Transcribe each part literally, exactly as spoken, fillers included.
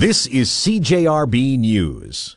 This is C J R B News.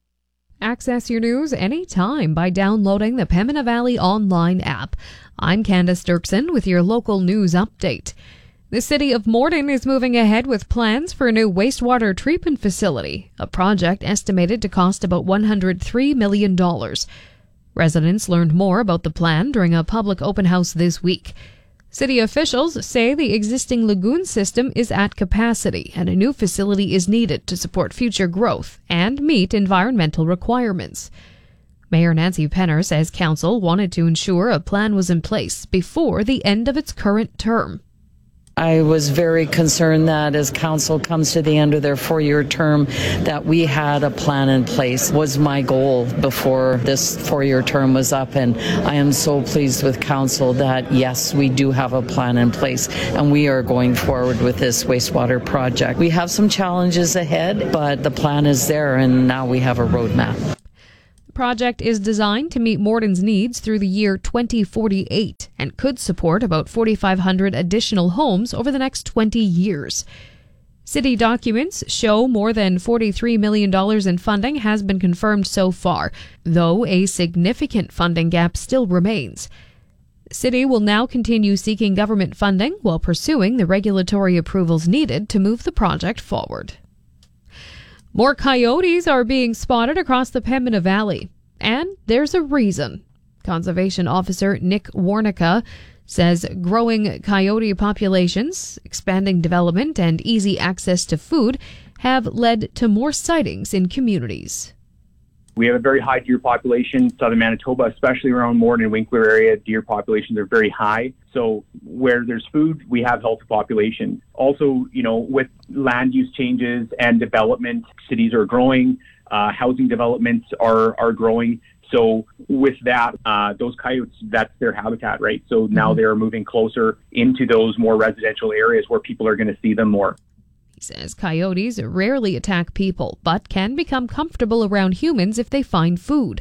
Access your news anytime by downloading the Pembina Valley online app. I'm Candace Dirksen with your local news update. The city of Morden is moving ahead with plans for a new wastewater treatment facility, a project estimated to cost about one hundred three million dollars. Residents learned more about the plan during a public open house this week. City officials say the existing lagoon system is at capacity and a new facility is needed to support future growth and meet environmental requirements. Mayor Nancy Penner says council wanted to ensure a plan was in place before the end of its current term. I was very concerned that as council comes to the end of their four-year term, that we had a plan in place was my goal before this four-year term was up. And I am so pleased with council that, yes, we do have a plan in place and we are going forward with this wastewater project. We have some challenges ahead, but the plan is there and now we have a roadmap. Project is designed to meet Morden's needs through the year twenty forty-eight and could support about forty-five hundred additional homes over the next twenty years. City documents show more than forty-three million dollars in funding has been confirmed so far, though a significant funding gap still remains. The city will now continue seeking government funding while pursuing the regulatory approvals needed to move the project forward. More coyotes are being spotted across the Pembina Valley, and there's a reason. Conservation Officer Nick Warnica says growing coyote populations, expanding development, and easy access to food have led to more sightings in communities. We have a very high deer population. Southern Manitoba, especially around Morden and Winkler area, deer populations are very high. So where there's food, we have healthy populations. Also, you know, with land use changes and development, cities are growing, uh, housing developments are, are growing. So with that, uh, those coyotes, that's their habitat, right? So now mm-hmm. they're moving closer into those more residential areas where people are going to see them more. He says coyotes rarely attack people, but can become comfortable around humans if they find food.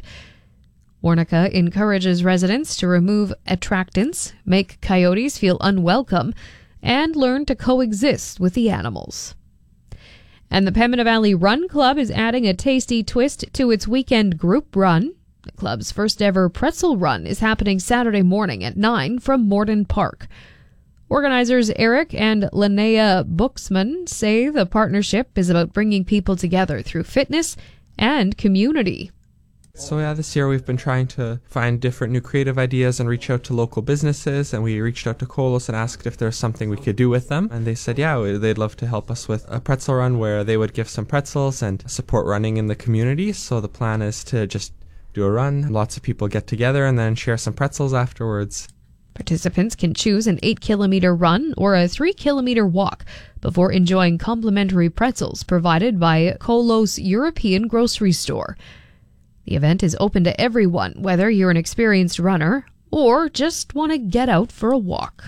Warnica encourages residents to remove attractants, make coyotes feel unwelcome, and learn to coexist with the animals. And the Pembina Valley Run Club is adding a tasty twist to its weekend group run. The club's first ever pretzel run is happening Saturday morning at nine from Morden Park. Organizers Eric and Linnea Buxman say the partnership is about bringing people together through fitness and community. So yeah, this year we've been trying to find different new creative ideas and reach out to local businesses, and we reached out to Colos and asked if there's something we could do with them, and they said yeah, they'd love to help us with a pretzel run where they would give some pretzels and support running in the community. So the plan is to just do a run, lots of people get together and then share some pretzels afterwards. Participants can choose an eight kilometer run or a three kilometer walk before enjoying complimentary pretzels provided by Colos European Grocery Store. The event is open to everyone, whether you're an experienced runner or just want to get out for a walk.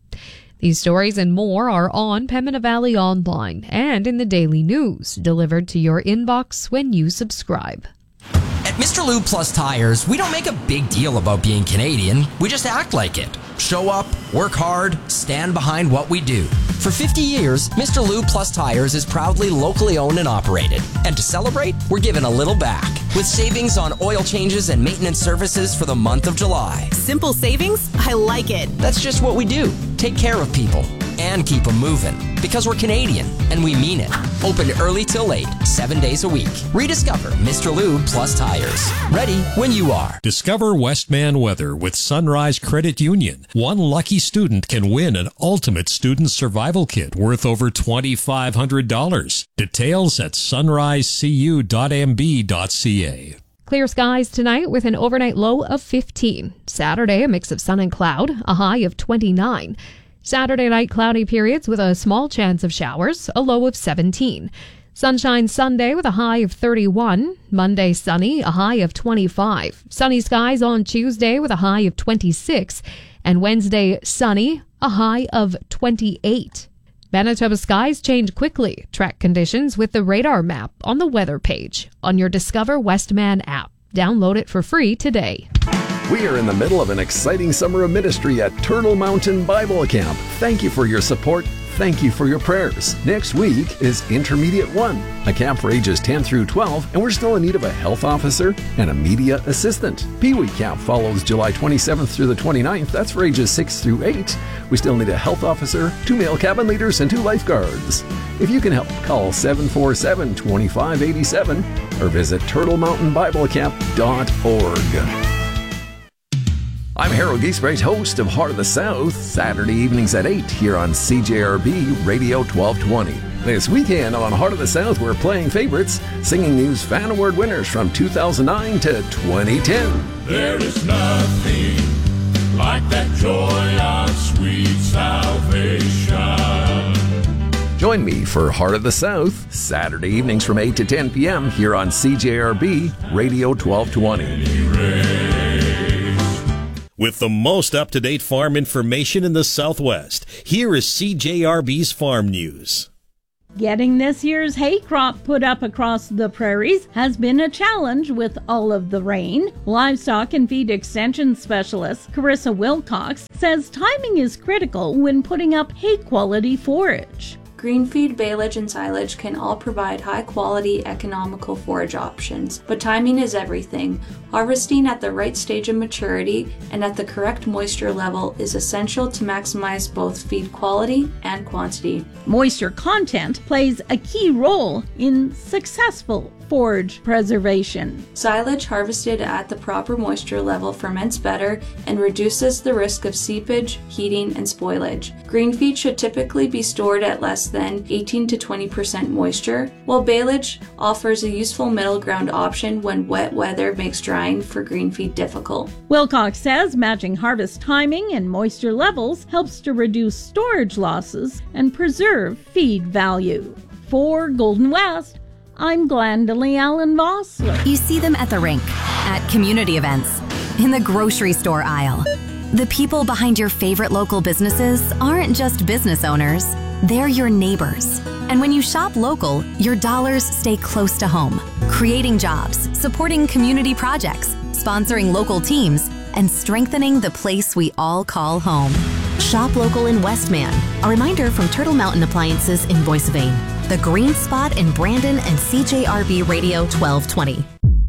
These stories and more are on Pembina Valley Online and in the Daily News, delivered to your inbox when you subscribe. At Mister Lube Plus Tires, we don't make a big deal about being Canadian. We just act like it. Show up, work hard, stand behind what we do. For fifty years, Mister Lube Plus Tires is proudly locally owned and operated. And to celebrate, we're giving a little back with savings on oil changes and maintenance services for the month of July. Simple savings? I like it. That's just what we do. Take care of people and keep them moving. Because we're Canadian, and we mean it. Open early till late, seven days a week. Rediscover Mister Lube Plus Tires. Ready when you are. Discover Westman weather with Sunrise Credit Union. One lucky student can win an ultimate student survival kit worth over twenty-five hundred dollars. Details at sunrise c u dot m b dot c a. Clear skies tonight with an overnight low of fifteen. Saturday, a mix of sun and cloud, a high of twenty-nine. Saturday night, cloudy periods with a small chance of showers, a low of seventeen. Sunshine Sunday with a high of thirty-one. Monday, sunny, a high of twenty-five. Sunny skies on Tuesday with a high of twenty-six. And Wednesday, sunny, a high of twenty-eight. Manitoba skies change quickly. Track conditions with the radar map on the weather page on your Discover Westman app. Download it for free today. We are in the middle of an exciting summer of ministry at Turtle Mountain Bible Camp. Thank you for your support. thank you for your prayers. Next week is Intermediate one, a camp for ages ten through twelve, and we're still in need of a health officer and a media assistant. Pee Wee Camp follows July twenty-seventh through the twenty-ninth. That's for ages six through eight. We still need a health officer, two male cabin leaders, and two lifeguards. If you can help, call seven four seven, two five eight seven or visit turtle mountain bible camp dot org. I'm Harold Giesbrecht, host of Heart of the South, Saturday evenings at eight here on C J R B Radio twelve twenty. This weekend on Heart of the South, we're playing favorites, Singing News Fan Award winners from two thousand nine to twenty ten. There is nothing like that joy of sweet salvation. Join me for Heart of the South, Saturday evenings from eight to ten p.m. here on C J R B Radio twelve twenty. With the most up-to-date farm information in the Southwest, here is C J R B's Farm News. Getting this year's hay crop put up across the prairies has been a challenge with all of the rain. Livestock and feed extension specialist Carissa Wilcox says timing is critical when putting up hay-quality forage. Green feed, baleage, and silage can all provide high-quality, economical forage options, but timing is everything. Harvesting at the right stage of maturity and at the correct moisture level is essential to maximize both feed quality and quantity. Moisture content plays a key role in successful forage preservation. Silage harvested at the proper moisture level ferments better and reduces the risk of seepage, heating, and spoilage. Green feed should typically be stored at less than eighteen to twenty percent moisture, while baleage offers a useful middle ground option when wet weather makes drying for green feed difficult. Wilcox says matching harvest timing and moisture levels helps to reduce storage losses and preserve feed value. For Golden West, I'm Glendalee Allen Vossler. You see them at the rink, at community events, in the grocery store aisle. The people behind your favorite local businesses aren't just business owners, they're your neighbors. And when you shop local, your dollars stay close to home, creating jobs, supporting community projects, sponsoring local teams, and strengthening the place we all call home. Shop local in Westman. A reminder from Turtle Mountain Appliances in Boissevain, The Green Spot in Brandon, and C J R B Radio twelve twenty.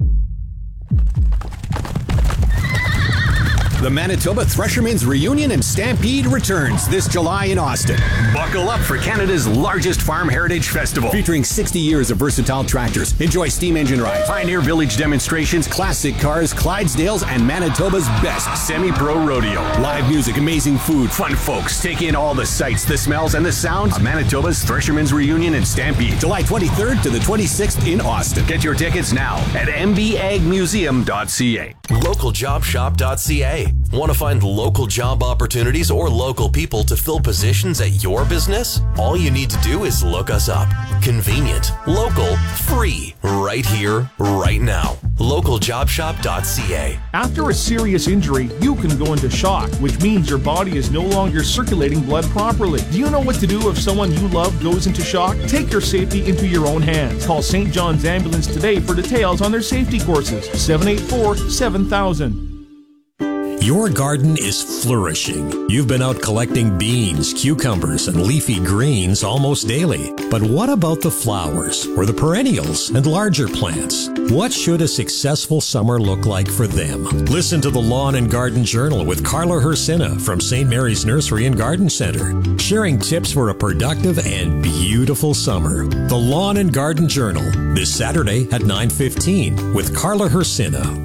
The Manitoba Threshermen's Reunion and Stampede returns this July in Austin. Buckle up for Canada's largest farm heritage festival. Featuring sixty years of versatile tractors. Enjoy steam engine rides, Pioneer Village demonstrations, classic cars, Clydesdales, and Manitoba's best semi-pro rodeo. Live music, amazing food, fun folks. Take in all the sights, the smells, and the sounds of Manitoba's Threshermen's Reunion and Stampede. July twenty-third to the twenty-sixth in Austin. Get your tickets now at m b ag museum dot c a. local job shop dot c a. Want to find local job opportunities or local people to fill positions at your business? All you need to do is look us up. Convenient, local, free, right here, right now. local job shop dot c a. After a serious injury, you can go into shock, which means your body is no longer circulating blood properly. Do you know what to do if someone you love goes into shock? Take your safety into your own hands. Call Saint John's Ambulance today for details on their safety courses. seven eight four, seven thousand. Your garden is flourishing. You've been out collecting beans, cucumbers, and leafy greens almost daily. But what about the flowers, or the perennials and larger plants? What should a successful summer look like for them? Listen to the Lawn and Garden Journal with Carla Hersina from Saint Mary's Nursery and Garden Center, sharing tips for a productive and beautiful summer. The Lawn and Garden Journal, this Saturday at nine fifteen with Carla Hersina.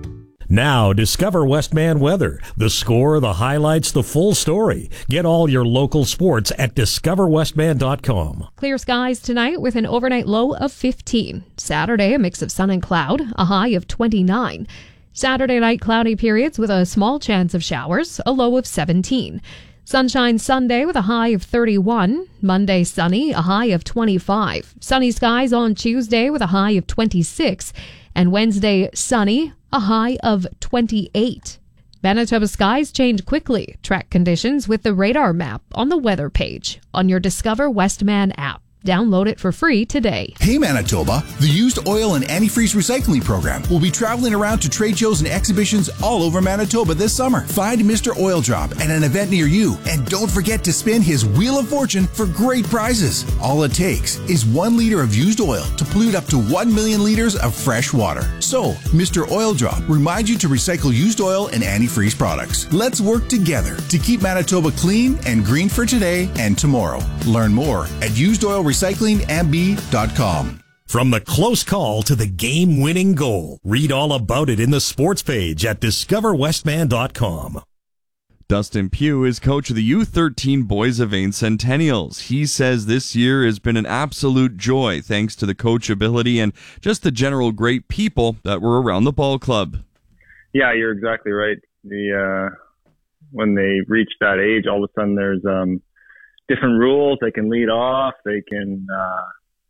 Now, discover Westman Weather. The score, the highlights, the full story. Get all your local sports at discover westman dot com. Clear skies tonight with an overnight low of fifteen. Saturday, a mix of sun and cloud, a high of twenty-nine. Saturday night, cloudy periods with a small chance of showers, a low of seventeen. Sunshine Sunday with a high of thirty-one. Monday, sunny, a high of twenty-five. Sunny skies on Tuesday with a high of twenty-six. And Wednesday, sunny, a high of twenty-eight. Manitoba skies change quickly. Track conditions with the radar map on the weather page on your Discover Westman app. Download it for free today. Hey Manitoba, the Used Oil and Antifreeze Recycling Program will be traveling around to trade shows and exhibitions all over Manitoba this summer. Find Mister Oil Drop at an event near you, and don't forget to spin his Wheel of Fortune for great prizes. All it takes is one liter of used oil to pollute up to one million liters of fresh water. So, Mister Oil Drop reminds you to recycle used oil and antifreeze products. Let's work together to keep Manitoba clean and green for today and tomorrow. Learn more at used oil recycling m b dot com. From the close call to the game-winning goal, read all about it in the sports page at discover westman dot com. Dustin Pugh is coach of the U thirteen Boys of Ain Centennials. He says this year has been an absolute joy thanks to the coachability and just the general great people that were around the ball club. Yeah, you're exactly right. The uh, when they reach that age, all of a sudden there's um, different rules. They can lead off. They can uh,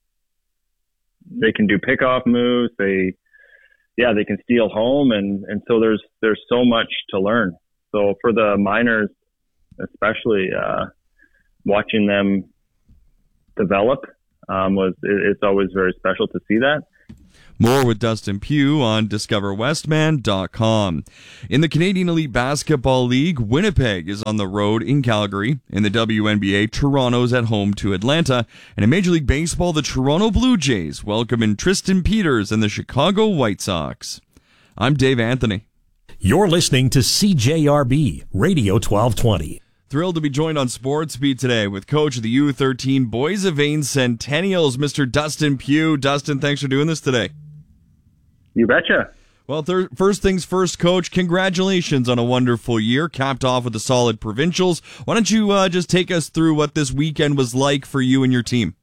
they can do pickoff moves. They yeah they can steal home, and and so there's there's so much to learn. So for the minors, especially, uh, watching them develop um, was it, it's always very special to see that. More with Dustin Pugh on discover westman dot com. In the Canadian Elite Basketball League, Winnipeg is on the road in Calgary. In the W N B A, Toronto's at home to Atlanta. And in Major League Baseball, the Toronto Blue Jays welcome in Tristan Peters and the Chicago White Sox. I'm Dave Anthony. You're listening to C J R B Radio twelve twenty. Thrilled to be joined on Sports Beat today with coach of the U thirteen Boys of Ain Centennials, Mister Dustin Pugh. Dustin, thanks for doing this today. You betcha. Well, thir- first things first, Coach, congratulations on a wonderful year, capped off with the solid provincials. Why don't you uh, just take us through what this weekend was like for you and your team?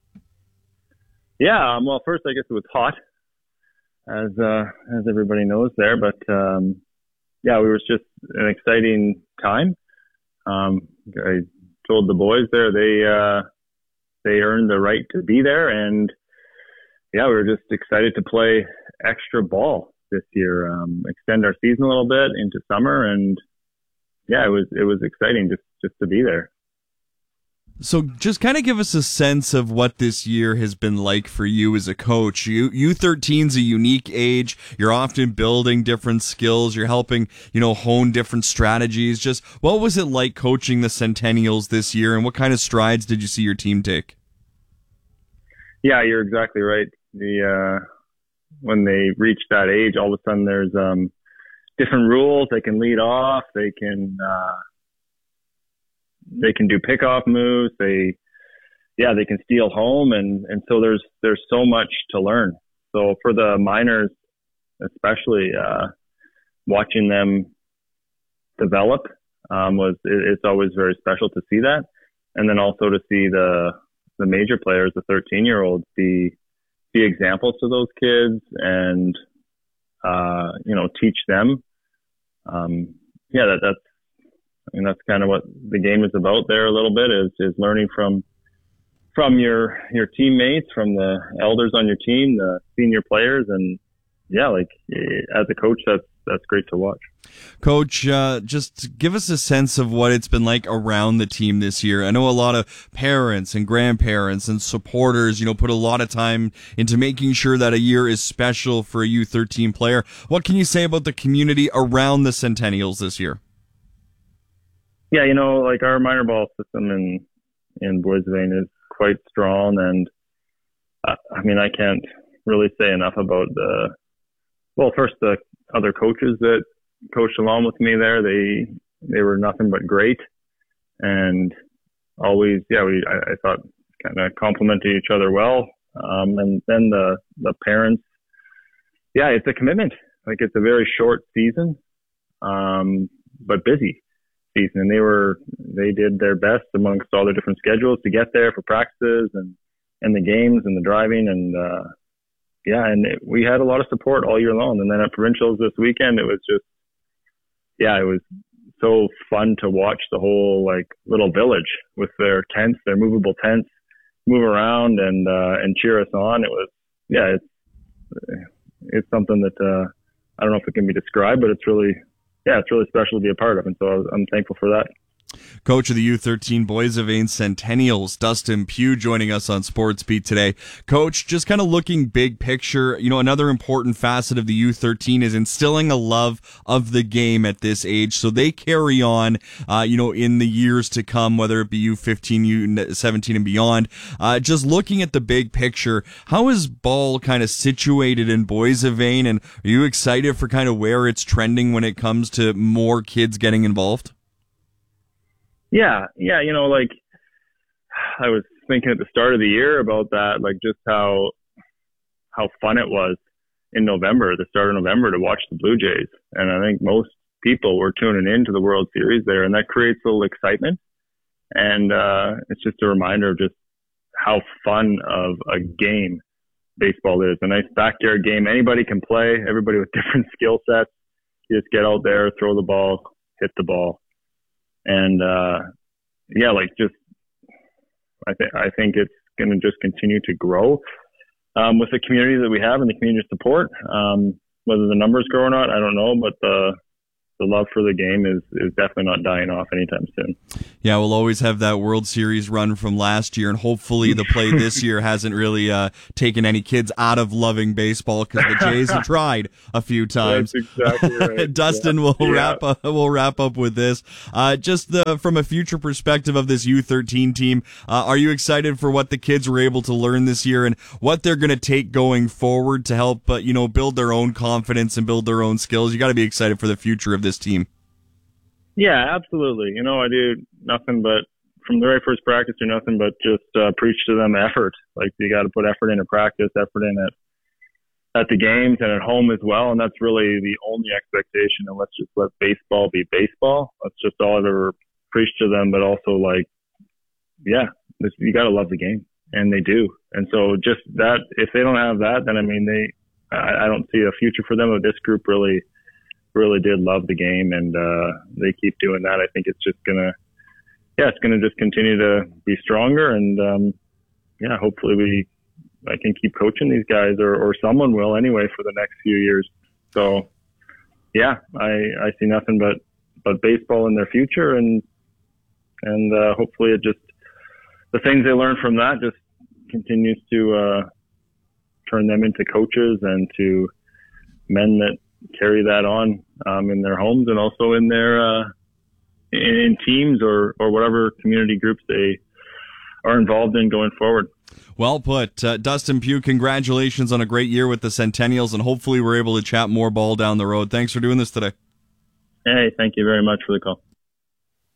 Yeah, um, well, first, I guess it was hot, as uh, as everybody knows there. But, um, yeah, it was just an exciting time. Um, I told the boys there they uh, they earned the right to be there, and yeah, we were just excited to play extra ball this year, um, extend our season a little bit into summer, and yeah, it was it was exciting just just to be there. So just kind of give us a sense of what this year has been like for you as a coach. You, U thirteen's a unique age. You're often building different skills. You're helping, you know, hone different strategies. Just what was it like coaching the Centennials this year, and what kind of strides did you see your team take? Yeah, you're exactly right. The, uh, when they reach that age, all of a sudden there's, um, different rules. They can lead off. They can, uh, they can do pickoff moves. They, yeah, they can steal home. And, and so there's, there's so much to learn. So for the minors, especially, uh, watching them develop, um, was, it, it's always very special to see that. And then also to see the, the major players, the thirteen year olds, be, be examples to those kids and, uh, you know, teach them. Um, yeah, that, that's, I mean, that's kind of what the game is about there a little bit, is, is learning from, from your, your teammates, from the elders on your team, the senior players. And yeah, like as a coach, that's, that's great to watch. Coach, uh, just give us a sense of what it's been like around the team this year. I know a lot of parents and grandparents and supporters, you know, put a lot of time into making sure that a year is special for a U thirteen player. What can you say about the community around the Centennials this year? Yeah, you know, like our minor ball system in, in Boys of Ain is quite strong. And uh, I mean, I can't really say enough about the, well, first the other coaches that coached along with me there. They, they were nothing but great, and always, yeah, we, I, I thought kind of complemented each other well. Um, and then the, the parents, yeah, it's a commitment. Like it's a very short season, um, but busy season. And they were, they did their best amongst all their different schedules to get there for practices and, and the games and the driving. And, uh, yeah, and it, we had a lot of support all year long. And then at provincials this weekend, it was just, yeah, it was so fun to watch the whole like little village with their tents, their movable tents, move around and, uh, and cheer us on. It was, yeah, it's, it's something that, uh, I don't know if it can be described, but it's really, yeah, it's really special to be a part of. And so I'm thankful for that. Coach of the U thirteen Boissevain Centennials, Dustin Pugh, joining us on Sports Beat today. Coach, just kind of looking big picture, you know, another important facet of the U thirteen is instilling a love of the game at this age, so they carry on, uh, you know, in the years to come, whether it be U fifteen, U seventeen, and beyond. Uh, just looking at the big picture, how is ball kind of situated in Boissevain, and are you excited for kind of where it's trending when it comes to more kids getting involved? Yeah, yeah, you know, like I was thinking at the start of the year about that, like just how how fun it was in November, the start of November, to watch the Blue Jays. And I think most people were tuning into the World Series there, and that creates a little excitement. And uh, it's just a reminder of just how fun of a game baseball is. A nice backyard game. Anybody can play, everybody with different skill sets. You just get out there, throw the ball, hit the ball. And, uh, yeah, like just, I think, I think it's going to just continue to grow, um, with the community that we have and the community support. Um, whether the numbers grow or not, I don't know, but the, the love for the game is, is definitely not dying off anytime soon. Yeah, we'll always have that World Series run from last year, and hopefully the play this year hasn't really uh, taken any kids out of loving baseball, because the Jays have tried a few times. That's exactly right. Dustin, yeah. we'll yeah. wrap up. We'll wrap up with this. Uh, just the, from a future perspective of this U thirteen team, uh, are you excited for what the kids were able to learn this year and what they're going to take going forward to help, uh, you know, build their own confidence and build their own skills? You got to be excited for the future of this team. Yeah, absolutely. You know, I do nothing but, from the very first practice, do nothing but just uh, preach to them effort. Like, you got to put effort into practice, effort in at, at the games and at home as well. And that's really the only expectation. And let's just let baseball be baseball. That's just all I've ever preached to them. But also, like, yeah, this, you got to love the game. And they do. And so just that, if they don't have that, then I mean, they, I, I don't see a future for them. But this group really, really did love the game, and uh, they keep doing that. I think it's just going to, yeah, it's going to just continue to be stronger. And, um, yeah, hopefully we, I can keep coaching these guys, or, or someone will anyway, for the next few years. So, yeah, I, I see nothing but, but baseball in their future. And, and uh, hopefully it just, the things they learn from that just continues to uh, turn them into coaches and to men that carry that on um, in their homes, and also in their uh, in, in teams or or whatever community groups they are involved in going forward. Well put. Uh, Dustin Pugh, congratulations on a great year with the Centennials, and hopefully we're able to chat more ball down the road. Thanks for doing this today. Hey, thank you very much for the call.